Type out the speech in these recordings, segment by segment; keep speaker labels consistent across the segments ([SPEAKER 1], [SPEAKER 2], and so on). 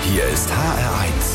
[SPEAKER 1] Hier ist HR1.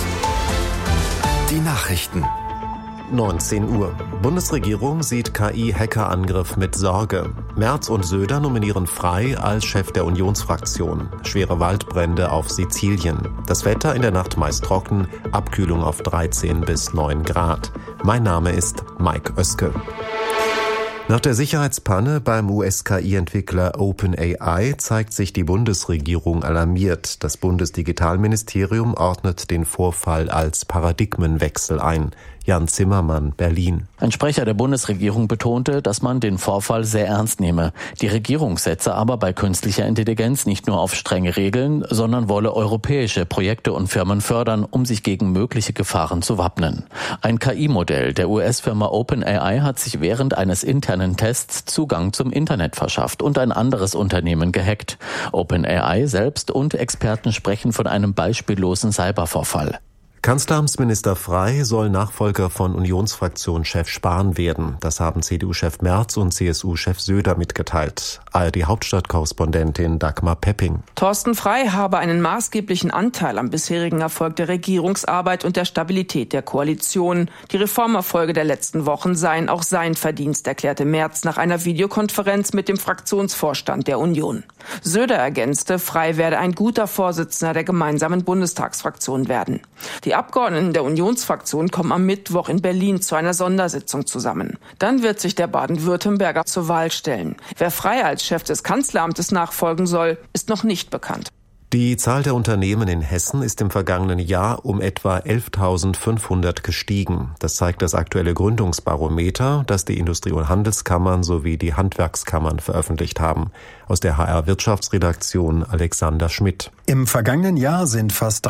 [SPEAKER 1] Die Nachrichten.
[SPEAKER 2] 19 Uhr. Bundesregierung sieht KI-Hackerangriff mit Sorge. Merz und Söder nominieren Frey als Chef der Unionsfraktion. Schwere Waldbrände auf Sizilien. Das Wetter in der Nacht meist trocken, Abkühlung auf 13 bis 9 Grad. Mein Name ist Mike Oeske. Nach der Sicherheitspanne beim US-KI-Entwickler OpenAI zeigt sich die Bundesregierung alarmiert. Das Bundesdigitalministerium ordnet den Vorfall als Paradigmenwechsel ein. Jan Zimmermann, Berlin.
[SPEAKER 3] Ein Sprecher der Bundesregierung betonte, dass man den Vorfall sehr ernst nehme. Die Regierung setze aber bei künstlicher Intelligenz nicht nur auf strenge Regeln, sondern wolle europäische Projekte und Firmen fördern, um sich gegen mögliche Gefahren zu wappnen. Ein KI-Modell der US-Firma OpenAI hat sich während eines internen Tests Zugang zum Internet verschafft und ein anderes Unternehmen gehackt. OpenAI selbst und Experten sprechen von einem beispiellosen Cybervorfall.
[SPEAKER 2] Kanzleramtsminister Frey soll Nachfolger von Unionsfraktionschef Spahn werden. Das haben CDU-Chef Merz und CSU-Chef Söder mitgeteilt. ARD-Hauptstadtkorrespondentin Dagmar Pepping.
[SPEAKER 4] Thorsten Frey habe einen maßgeblichen Anteil am bisherigen Erfolg der Regierungsarbeit und der Stabilität der Koalition. Die Reformerfolge der letzten Wochen seien auch sein Verdienst, erklärte Merz nach einer Videokonferenz mit dem Fraktionsvorstand der Union. Söder ergänzte, Frey werde ein guter Vorsitzender der gemeinsamen Bundestagsfraktion werden. Die Abgeordneten der Unionsfraktion kommen am Mittwoch in Berlin zu einer Sondersitzung zusammen. Dann wird sich der Baden-Württemberger zur Wahl stellen. Wer Frey als Chef des Kanzleramtes nachfolgen soll, ist noch nicht bekannt.
[SPEAKER 2] Die Zahl der Unternehmen in Hessen ist im vergangenen Jahr um etwa 11.500 gestiegen. Das zeigt das aktuelle Gründungsbarometer, das die Industrie- und Handelskammern sowie die Handwerkskammern veröffentlicht haben. Aus der HR-Wirtschaftsredaktion Alexander Schmidt.
[SPEAKER 5] Im vergangenen Jahr sind fast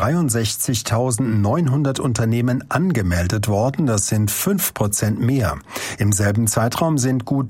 [SPEAKER 5] 63.900 Unternehmen angemeldet worden. Das sind 5% mehr. Im selben Zeitraum sind gut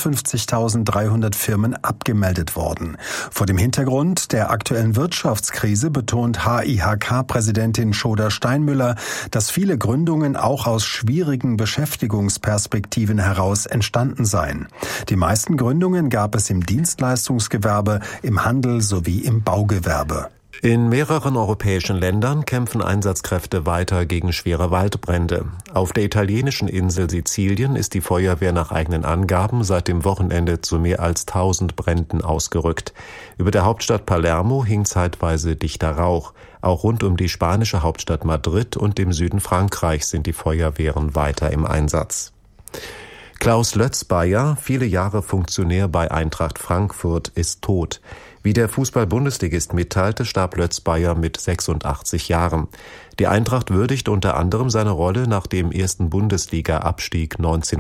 [SPEAKER 5] 52.300 Firmen abgemeldet worden. Vor dem Hintergrund der aktuellen Wirtschaftskrise betont HIHK-Präsidentin Schoder-Steinmüller, dass viele Gründungen auch aus schwierigen Beschäftigungsperspektiven heraus entstanden seien. Die meisten Gründungen gab es im Dienstleistungsgewerbe, im Handel sowie im Baugewerbe.
[SPEAKER 2] In mehreren europäischen Ländern kämpfen Einsatzkräfte weiter gegen schwere Waldbrände. Auf der italienischen Insel Sizilien ist die Feuerwehr nach eigenen Angaben seit dem Wochenende zu mehr als 1000 Bränden ausgerückt. Über der Hauptstadt Palermo hing zeitweise dichter Rauch. Auch rund um die spanische Hauptstadt Madrid und im Süden Frankreichs sind die Feuerwehren weiter im Einsatz. Klaus Lötzbeier, viele Jahre Funktionär bei Eintracht Frankfurt, ist tot. Wie der Fußball-Bundesligist mitteilte, starb Lötzbeier mit 86 Jahren. Die Eintracht würdigt unter anderem seine Rolle nach dem ersten Bundesliga-Abstieg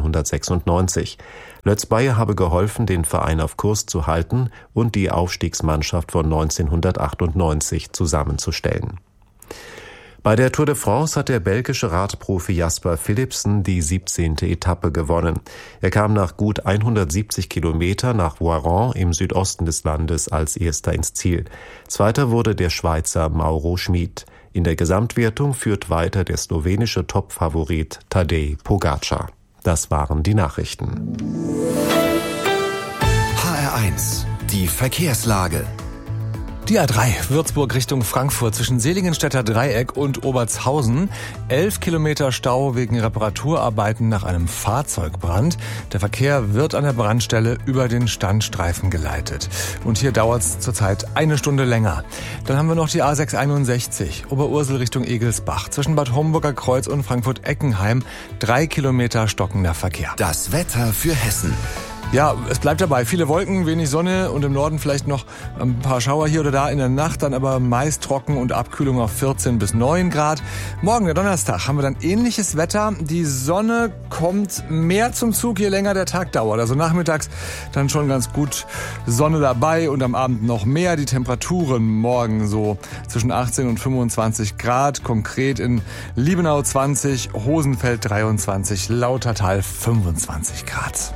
[SPEAKER 2] 1996. Lötzbeier habe geholfen, den Verein auf Kurs zu halten und die Aufstiegsmannschaft von 1998 zusammenzustellen. Bei der Tour de France hat der belgische Radprofi Jasper Philipsen die 17. Etappe gewonnen. Er kam nach gut 170 Kilometer nach Voiron im Südosten des Landes als Erster ins Ziel. Zweiter wurde der Schweizer Mauro Schmid. In der Gesamtwertung führt weiter der slowenische Topfavorit Tadej Pogačar. Das waren die Nachrichten.
[SPEAKER 1] HR1, die Verkehrslage.
[SPEAKER 6] Die A3 Würzburg Richtung Frankfurt zwischen Seligenstädter Dreieck und Obertshausen. 11 Kilometer Stau wegen Reparaturarbeiten nach einem Fahrzeugbrand. Der Verkehr wird an der Brandstelle über den Standstreifen geleitet. Und hier dauert es zurzeit eine Stunde länger. Dann haben wir noch die A661 Oberursel Richtung Egelsbach zwischen Bad Homburger Kreuz und Frankfurt-Eckenheim. 3 Kilometer stockender Verkehr.
[SPEAKER 1] Das Wetter für Hessen.
[SPEAKER 6] Ja, es bleibt dabei. Viele Wolken, wenig Sonne und im Norden vielleicht noch ein paar Schauer hier oder da in der Nacht, dann aber meist trocken und Abkühlung auf 14 bis 9 Grad. Morgen, der Donnerstag, haben wir dann ähnliches Wetter. Die Sonne kommt mehr zum Zug, je länger der Tag dauert. Also nachmittags dann schon ganz gut Sonne dabei und am Abend noch mehr. Die Temperaturen morgen so zwischen 18 und 25 Grad. Konkret in Liebenau 20, Hosenfeld 23, Lautertal 25 Grad.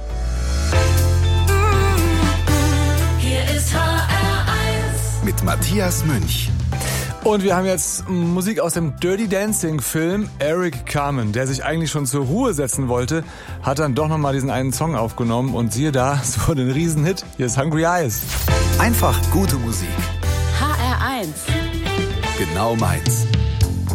[SPEAKER 7] Hier ist HR1
[SPEAKER 1] mit Matthias Münch.
[SPEAKER 6] Und wir haben jetzt Musik aus dem Dirty Dancing Film. Eric Carmen, der sich eigentlich schon zur Ruhe setzen wollte, hat dann doch nochmal diesen einen Song aufgenommen und siehe da, es wurde ein Riesenhit. Hier ist Hungry Eyes.
[SPEAKER 1] Einfach gute Musik.
[SPEAKER 7] HR1
[SPEAKER 1] Genau meins.